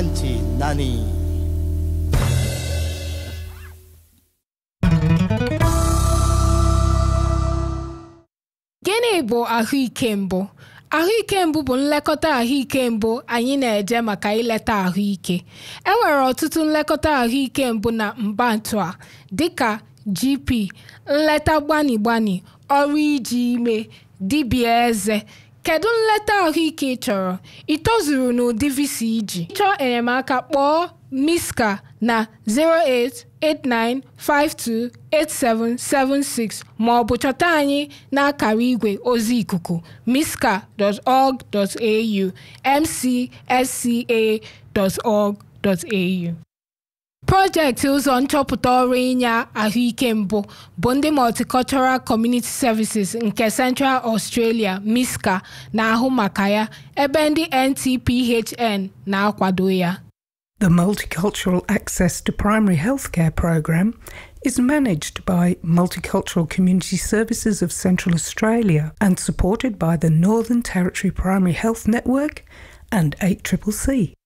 Auntie Nani. Gịnị bụ ahụike mbụ? Ahụike mbụ bụ nlekọta ahụike mbụ anyị na-eje maka ileta ahụike. E nwere ọtụtụ nlekọta ahụike mbụ na mbantu a, dịka GP, nleta gbani, ọrụ iji ime, dibịa eze. Kedu nleta ahụike ị chọrọ? Ị tozuru n'ụdị visa iji? Chọọ enyemaka, kpọọ Miska na 08895287776 ma ọ bụ chọta anyị n'akara igwe ozi ikuku miska.org.au, mcsca.org.au. Projekti ụzọ nchọpụta ọrụ inye ahụike mbụ bụ ndị Multicultural Community Services nke Central Australia MISCA na-ahụ maka ya, ebe ndị NTPHN na-akwado ya. The Multicultural Access to Primary Healthcare program is managed by Multicultural Community Services of Central Australia and supported by the Northern Territory Primary Health Network and 8CCC.